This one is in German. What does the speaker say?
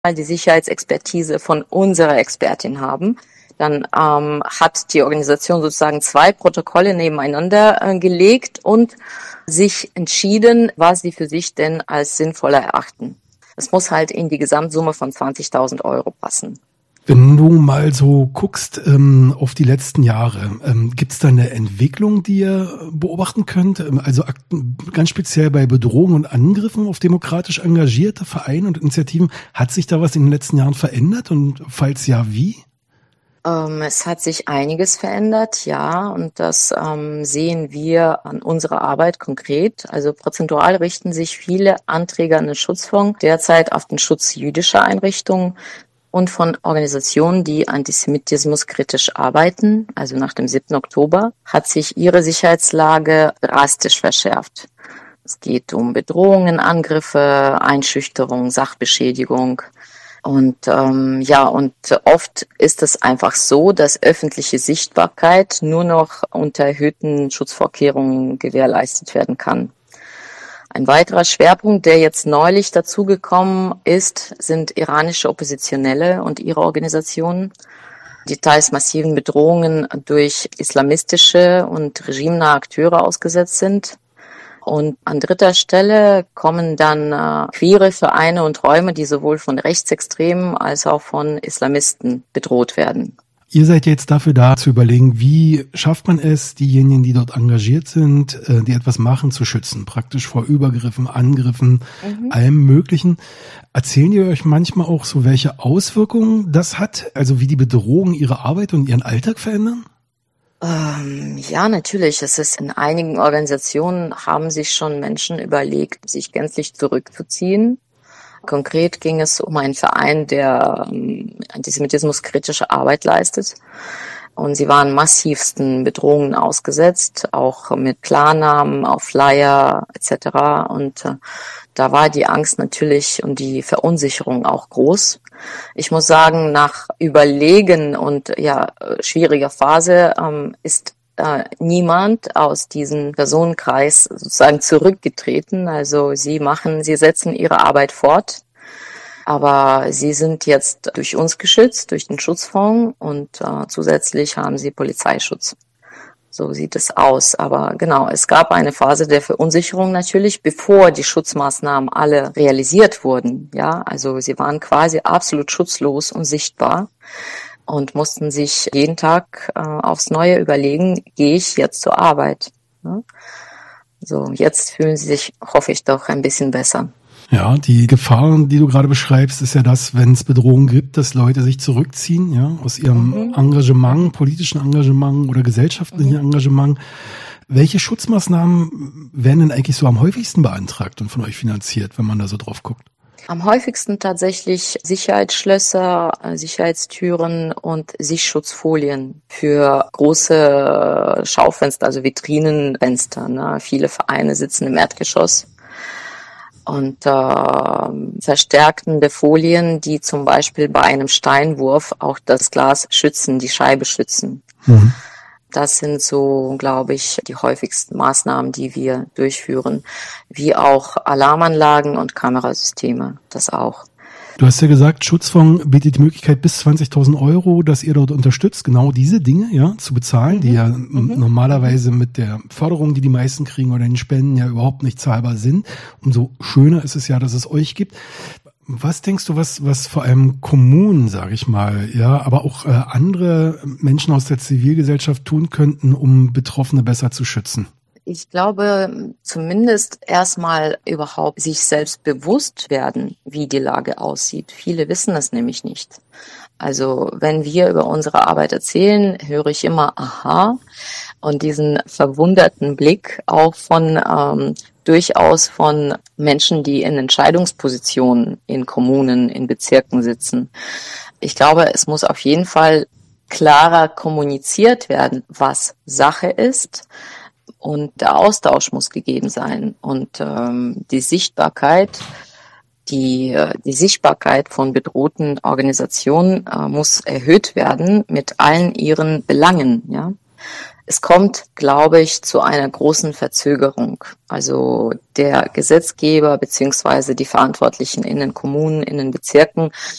die Sicherheitsexpertise von unserer Expertin haben, dann hat die Organisation sozusagen 2 Protokolle nebeneinander gelegt und sich entschieden, was sie für sich denn als sinnvoller erachten. Es muss halt in die Gesamtsumme von 20.000 Euro passen. Wenn du mal so guckst auf die letzten Jahre, gibt es da eine Entwicklung, die ihr beobachten könnt? Also ganz speziell bei Bedrohungen und Angriffen auf demokratisch engagierte Vereine und Initiativen. Hat sich da was in den letzten Jahren verändert und falls ja, wie? Es hat sich einiges verändert, ja, und das sehen wir an unserer Arbeit konkret. Also prozentual richten sich viele Anträge an den Schutzfonds derzeit auf den Schutz jüdischer Einrichtungen und von Organisationen, die antisemitismuskritisch arbeiten. Also nach dem 7. Oktober hat sich ihre Sicherheitslage drastisch verschärft. Es geht um Bedrohungen, Angriffe, Einschüchterung, Sachbeschädigung. Und und oft ist es einfach so, dass öffentliche Sichtbarkeit nur noch unter erhöhten Schutzvorkehrungen gewährleistet werden kann. Ein weiterer Schwerpunkt, der jetzt neulich dazugekommen ist, sind iranische Oppositionelle und ihre Organisationen, die teils massiven Bedrohungen durch islamistische und regimenahe Akteure ausgesetzt sind. Und an dritter Stelle kommen dann queere Vereine und Räume, die sowohl von Rechtsextremen als auch von Islamisten bedroht werden. Ihr seid jetzt dafür da, zu überlegen, wie schafft man es, diejenigen, die dort engagiert sind, die etwas machen, zu schützen, praktisch vor Übergriffen, Angriffen, allem Möglichen. Erzählen die euch manchmal auch so, welche Auswirkungen das hat, also wie die Bedrohungen ihre Arbeit und ihren Alltag verändern? Ja, natürlich. Es ist in einigen Organisationen haben sich schon Menschen überlegt, sich gänzlich zurückzuziehen. Konkret ging es um einen Verein, der antisemitismuskritische Arbeit leistet. Und sie waren massivsten Bedrohungen ausgesetzt, auch mit Klarnamen auf Flyer etc. Und da war die Angst natürlich und die Verunsicherung auch groß. Ich muss sagen, nach Überlegen und schwieriger Phase ist niemand aus diesem Personenkreis sozusagen zurückgetreten. Also sie setzen ihre Arbeit fort. Aber sie sind jetzt durch uns geschützt, durch den Schutzfonds und zusätzlich haben sie Polizeischutz. So sieht es aus. Aber genau, es gab eine Phase der Verunsicherung natürlich, bevor die Schutzmaßnahmen alle realisiert wurden. Ja, also sie waren quasi absolut schutzlos und sichtbar und mussten sich jeden Tag aufs Neue überlegen, gehe ich jetzt zur Arbeit? Ja? So, jetzt fühlen sie sich, hoffe ich, doch ein bisschen besser. Ja, die Gefahr, die du gerade beschreibst, ist ja das, wenn es Bedrohungen gibt, dass Leute sich zurückziehen, ja, aus ihrem Engagement, politischen Engagement oder gesellschaftlichen Engagement. Welche Schutzmaßnahmen werden denn eigentlich so am häufigsten beantragt und von euch finanziert, wenn man da so drauf guckt? Am häufigsten tatsächlich Sicherheitsschlösser, Sicherheitstüren und Sichtschutzfolien für große Schaufenster, also Vitrinenfenster. Ne? Viele Vereine sitzen im Erdgeschoss. Und verstärkende Folien, die zum Beispiel bei einem Steinwurf auch das Glas schützen, die Scheibe schützen. Das sind so, glaube ich, die häufigsten Maßnahmen, die wir durchführen, wie auch Alarmanlagen und Kamerasysteme, das auch. Du hast ja gesagt, Schutzfonds bietet die Möglichkeit bis 20.000 Euro, dass ihr dort unterstützt, genau diese Dinge ja zu bezahlen, die ja normalerweise mit der Förderung, die meisten kriegen oder den Spenden ja überhaupt nicht zahlbar sind. Umso schöner ist es ja, dass es euch gibt. Was denkst du, was vor allem Kommunen, sage ich mal, ja, aber auch andere Menschen aus der Zivilgesellschaft tun könnten, um Betroffene besser zu schützen? Ich glaube, zumindest erstmal überhaupt sich selbst bewusst werden, wie die Lage aussieht. Viele wissen das nämlich nicht. Also wenn wir über unsere Arbeit erzählen, höre ich immer Aha und diesen verwunderten Blick auch durchaus von Menschen, die in Entscheidungspositionen in Kommunen, in Bezirken sitzen. Ich glaube, es muss auf jeden Fall klarer kommuniziert werden, was Sache ist. Und der Austausch muss gegeben sein und die Sichtbarkeit von bedrohten Organisationen muss erhöht werden mit allen ihren Belangen. Ja, es kommt, glaube ich, zu einer großen Verzögerung. Also der Gesetzgeber beziehungsweise die Verantwortlichen in den Kommunen, in den Bezirken